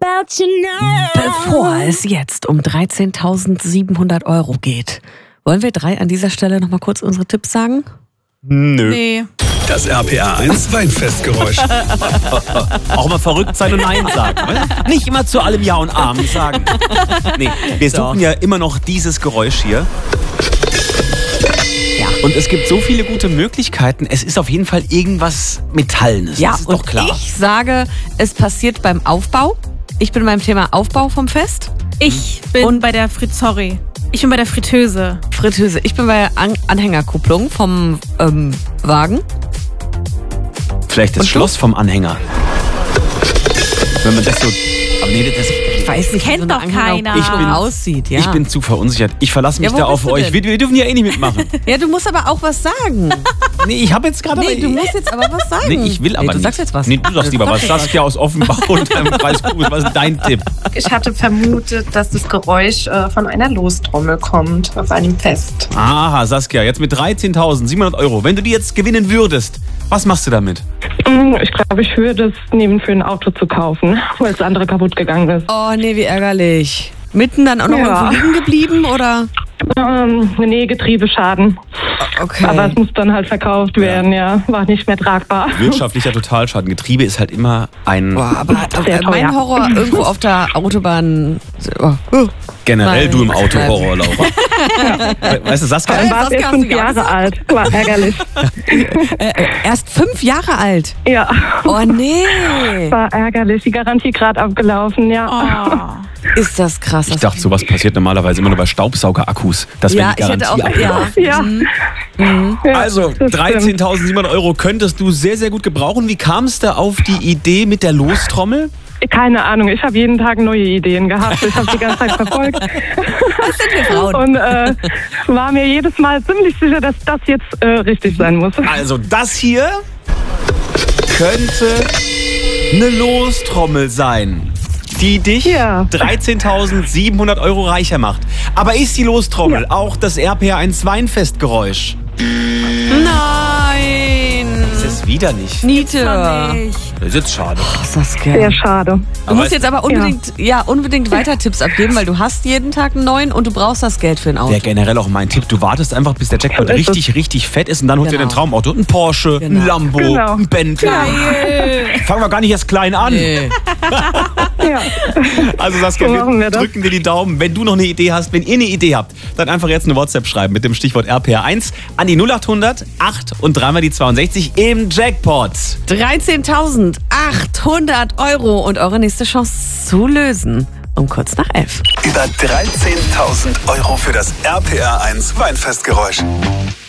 Bevor es jetzt um 13.700 € geht, wollen wir 3 an dieser Stelle nochmal kurz unsere Tipps sagen? Nö. Nee. Das RPA 1 Weinfestgeräusch. Auch mal verrückt sein und Nein sagen. Nicht immer zu allem Ja und Amen sagen. Nee, wir suchen ja immer noch dieses Geräusch hier. Ja. Und es gibt so viele gute Möglichkeiten. Es ist auf jeden Fall irgendwas Metallenes. Ja, das ist doch klar. Ich sage, es passiert beim Aufbau. Ich bin beim Thema Aufbau vom Fest. Ich bin bei der Ich bin bei der Fritteuse. Fritteuse. Ich bin bei der Anhängerkupplung vom Wagen. Vielleicht das Schloss vom Anhänger. Wenn man das so... Aber nee, das... Ich weiß nicht, Kennt wie so eine doch keiner. Anhängerkupplung aussieht. Ja. Ich bin zu verunsichert. Ich verlasse mich Ja, wo da bist auf du euch. denn? Wir dürfen ja eh nicht mitmachen. Ja, du musst aber auch was sagen. Nee, ich habe jetzt gerade... Nee, du musst jetzt aber was sagen. Nee, ich will aber du nicht. sagst jetzt was. Nee, du sagst lieber was. Sag jetzt Saskia aus Offenbach und Kreis Kugel. Was ist dein Tipp? Ich hatte vermutet, dass das Geräusch von einer Lostrommel kommt auf einem Fest. Aha, Saskia, jetzt mit 13.700 €. Wenn du die jetzt gewinnen würdest, was machst du damit? Ich glaube, ich würde es nehmen, für ein Auto zu kaufen, weil das andere kaputt gegangen ist. Oh, nee, wie ärgerlich. Mitten dann auch noch Ja. irgendwo liegen geblieben, oder? Nee, Getriebeschaden. Okay. Aber es muss dann halt verkauft werden, ja. War nicht mehr tragbar. Wirtschaftlicher Totalschaden. Getriebe ist halt immer ein... Boah, aber Sehr mein teuer. Horror irgendwo auf der Autobahn. Generell Nein. du im Autohorror, Laura. Weißt du, Saskia... Dann war es Saskia, erst hast du 5 die auch Jahre gesagt? alt. War ärgerlich. Erst 5 Jahre alt. Ja, Oh nee. war ärgerlich. Die Garantie gerade abgelaufen, ja. Ist das krass. Ich dachte, sowas passiert normalerweise immer nur bei Staubsaugerakkus. Das wäre Ja, die ich hätte auch. Garantie. Ja. Ja. Also, das stimmt. 13.700 € könntest du sehr, sehr gut gebrauchen. Wie kamst du auf die Idee mit der Lostrommel? Keine Ahnung, ich habe jeden Tag neue Ideen gehabt. Ich habe die ganze Zeit verfolgt. Das sind wir Frauen. Und war mir jedes Mal ziemlich sicher, dass das jetzt richtig sein muss. Also, das hier könnte eine Lostrommel sein, die dich Ja. 13.700 € reicher macht. Aber ist die Lostrommel auch das RPA 1 Weinfestgeräusch? Nein. Das ist wieder nicht. Niete. Das ist jetzt schade. Saskia. Sehr schade. Du musst jetzt aber unbedingt weiter Tipps abgeben, weil du hast jeden Tag einen neuen und du brauchst das Geld für ein Auto. Wäre generell auch mein Tipp. Du wartest einfach, bis der Jackpot So ist es. richtig fett ist und dann holst du dir Genau. dein Traumauto. Ein Porsche, ein Lambo, Genau. ein Bentley. Fangen wir gar nicht erst klein an. Nee. Ja. Also Saskia, So machen wir wir das. drücken dir die Daumen. Wenn du noch eine Idee hast, wenn ihr eine Idee habt, dann einfach jetzt eine WhatsApp schreiben mit dem Stichwort RPA1 an die 0800 8 und 3 mal die 62 im Jackpot. 13.800 € und eure nächste Chance zu lösen. Um kurz nach 11. Über 13.000 € für das RPA 1 Weinfestgeräusch.